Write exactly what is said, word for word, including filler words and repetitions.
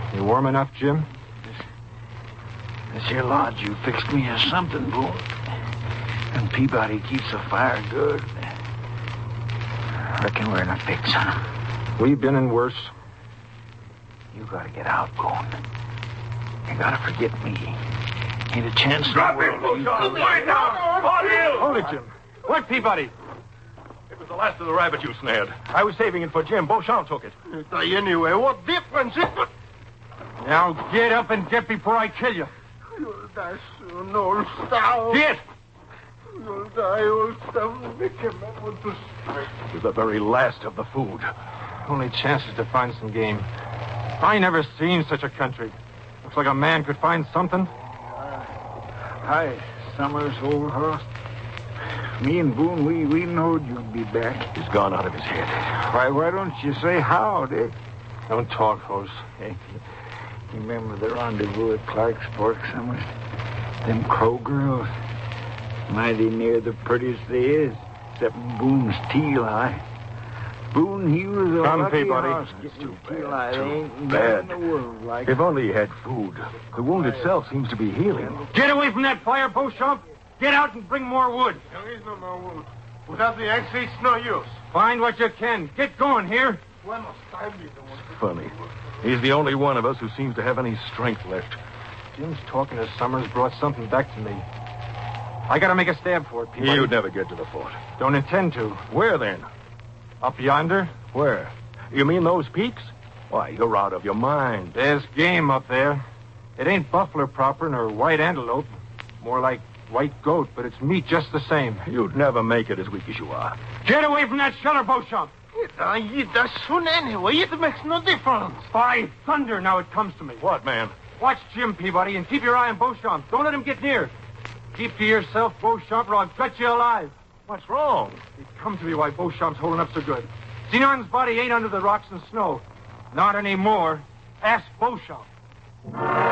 You warm enough, Jim? This here lodge you fixed me has something, Boone. And Peabody keeps the fire good. I reckon we're in a fix, huh? We've been in worse. You gotta get out, Boone. You gotta forget me. Ain't a chance in the Drop world. it, Beauchamp! Lie down! Hold Hold it, Jim. What, Peabody? It was the last of the rabbit you snared. I was saving it for Jim. Beauchamp took it. Anyway, what difference is it? Now get up and get before I kill you. You'll die soon, old stout. Get! You'll die, old stout. Make a man want to strike. It was the very last of the food. Only chance is to find some game. I never seen such a country. Looks like a man could find something. Hi, Summers, old horse. Me and Boone, we, we knowed you'd be back. He's gone out of his head. Why, why don't you say how, Dick? Don't talk, Hose. Hey, you remember the rendezvous at Clark's Fork, Summers? Them Crow girls. Mighty near the prettiest they is, except Boone's teal eye. Boone, he was a Come, lucky Peabody. horse It's getting too a teal bad, eye. too There ain't bad. nothing in the world like If only he had food. The wound itself seems to be healing. Get away from that fire, Beauchamp. Get out and bring more wood. There is no more wood. Without the axe, it's no use. Find what you can. Get going here. When must I be the one? Funny. He's the only one of us who seems to have any strength left. Jim's talking to Summers brought something back to me. I gotta make a stab for it, Peabody. You'd never get to the fort. Don't intend to. Where then? Up yonder, Where? You mean those peaks? Why, you're out of your mind. there's game up there. It ain't buffalo proper nor white antelope. More like white goat, but it's meat just the same. You'd never make it as weak as you are. Get away from that shelter, Beauchamp. I eat that soon anyway. It makes no difference. By thunder, now it comes to me. What, man? Watch Jim, Peabody, and keep your eye on Beauchamp. Don't let him get near. Keep to yourself, Beauchamp, or I'll gut you alive. What's wrong? It come to me why Beauchamp's holding up so good. Zenon's body ain't under the rocks and snow. Not anymore. Ask Beauchamp.